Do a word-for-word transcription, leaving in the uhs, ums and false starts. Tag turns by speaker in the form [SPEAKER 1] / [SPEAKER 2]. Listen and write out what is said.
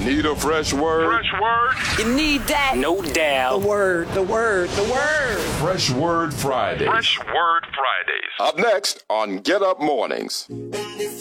[SPEAKER 1] Need a fresh word?
[SPEAKER 2] Fresh word?
[SPEAKER 3] You need that.
[SPEAKER 4] No doubt.
[SPEAKER 3] The word, the word, the word.
[SPEAKER 1] Fresh Word Fridays.
[SPEAKER 2] Fresh Word Fridays.
[SPEAKER 1] Up next on Get Up Mornings.